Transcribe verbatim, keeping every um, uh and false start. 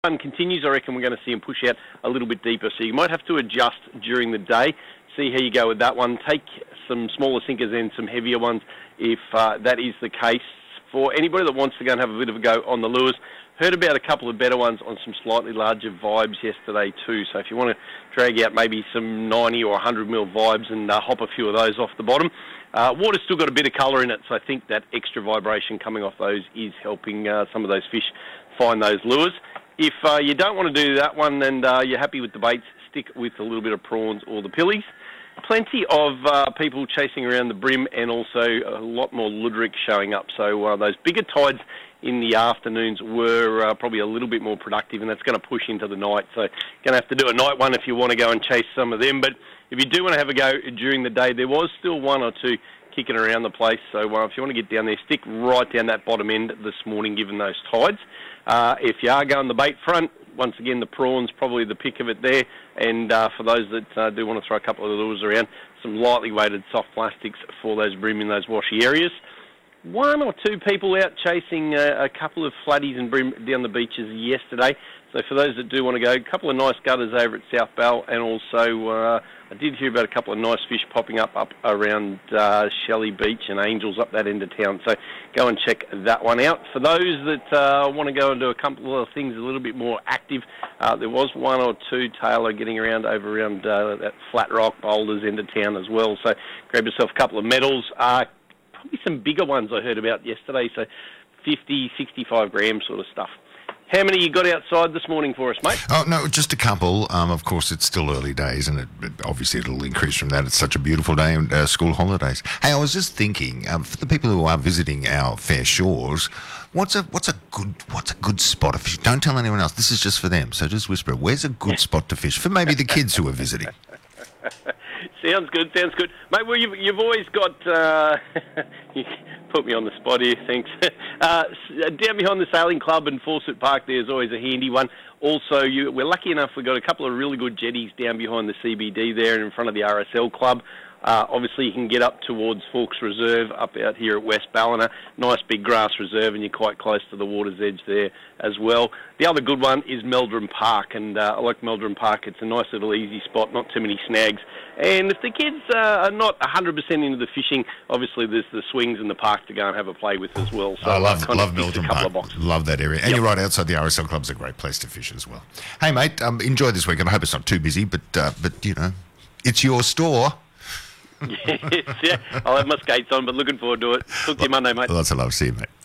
One continues, I reckon we're going to see him push out a little bit deeper. So you might have to adjust during the day, see how you go with that one. Take some smaller sinkers and some heavier ones if uh, that is the case. For anybody that wants to go and have a bit of a go on the lures, heard about a couple of better ones on some slightly larger vibes yesterday too. So if you want to drag out maybe some ninety or one hundred mil vibes and uh, hop a few of those off the bottom. Uh, water's still got a bit of colour in it, so I think that extra vibration coming off those is helping uh, some of those fish find those lures. If uh, you don't want to do that one and uh, you're happy with the baits, stick with a little bit of prawns or the pillies. Plenty of uh, people chasing around the brim and also a lot more luderick showing up. So uh, those bigger tides in the afternoons were uh, probably a little bit more productive, and that's going to push into the night. So going to have to do a night one if you want to go and chase some of them. But if you do want to have a go during the day, there was still one or two kicking around the place. So uh, if you want to get down there, stick right down that bottom end this morning, given those tides. Uh, if you are going the bait front, once again, the prawns probably the pick of it there. And uh, for those that uh, do want to throw a couple of lures around, some lightly weighted soft plastics for those brim in those washy areas. One or two people out chasing uh, a couple of flatties and brim down the beaches yesterday. So for those that do want to go, a couple of nice gutters over at South Bell, and also uh, I did hear about a couple of nice fish popping up up around uh, Shelley Beach and Angels up that end of town. So go and check that one out. For those that uh, want to go and do a couple of things a little bit more active, uh, there was one or two Taylor getting around over around uh, that Flat Rock Boulders end of town as well. So grab yourself a couple of medals. Uh, probably some bigger ones I heard about yesterday, so fifty, sixty-five gram sort of stuff. How many you got outside this morning for us, mate? Oh, no, just a couple. Um, of course, it's still early days, and it, it, obviously it'll increase from that. It's such a beautiful day and uh, school holidays. Hey, I was just thinking, um, for the people who are visiting our fair shores, what's a what's a good what's a good spot to fish? Don't tell anyone else. This is just for them, so just whisper. Where's a good spot to fish for maybe the kids who are visiting? Sounds good, sounds good. Mate, well, you've, you've always got... Uh, you put me on the spot here, thanks. uh, down behind the Sailing Club and Fawcett Park, there's always a handy one. Also, you, we're lucky enough we've got a couple of really good jetties down behind the C B D there and in front of the R S L Club. Uh, obviously, you can get up towards Forks Reserve up out here at West Ballina. Nice big grass reserve, and you're quite close to the water's edge there as well. The other good one is Meldrum Park, and uh, I like Meldrum Park. It's a nice little easy spot, not too many snags. And if the kids uh, are not one hundred percent into the fishing, obviously there's the swings in the park to go and have a play with as well. So I love, uh, love Meldrum Park. Love that area. And yep. You're right, outside the R S L Club's a great place to fish as well. Hey, mate, um, enjoy this weekend. I hope it's not too busy, but, uh, but you know, it's your store. Yes, yeah. I'll have my skates on, but looking forward to it. Talk to you Monday, mate. Lots of love. See you, mate.